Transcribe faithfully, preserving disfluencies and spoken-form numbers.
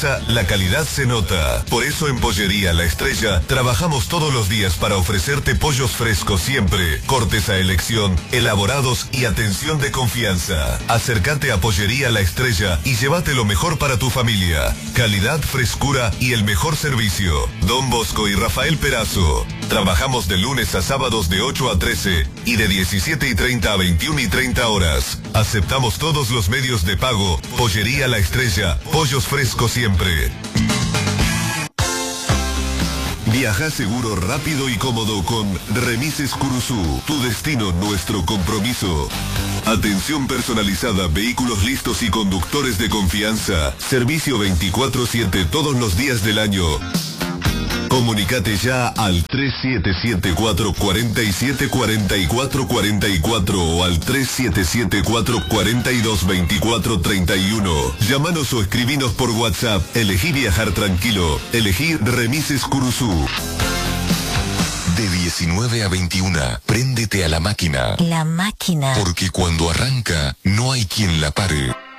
empresa, la calidad se nota. Por eso en Pollería La Estrella trabajamos todos los días para ofrecerte pollos frescos siempre, cortes a elección, elaborados y atención de confianza. Acércate a Pollería La Estrella y llévate lo mejor para tu familia. Calidad, frescura y el mejor servicio. Don Bosco y Rafael Perazo. Trabajamos de lunes a sábados de ocho a trece y de diecisiete y treinta a veintiuna y treinta horas. Aceptamos todos los medios de pago. Pollería La Estrella. Pollos frescos siempre. Viaja seguro, rápido y cómodo con Remises Curuzú. Tu destino, nuestro compromiso. Atención personalizada, vehículos listos y conductores de confianza. Servicio veinticuatro siete todos los días del año. Comunicate ya al tres siete siete cuatro cuatro siete cuatro cuatro cuatro cuatro o al tres siete siete cuatro cuatro dos veinticuatro treinta y uno. Llámanos o escribinos por WhatsApp. Elegí viajar tranquilo. Elegí Remises Curuzú. De diecinueve a veintiuna, préndete a la máquina. La máquina. Porque cuando arranca, no hay quien la pare.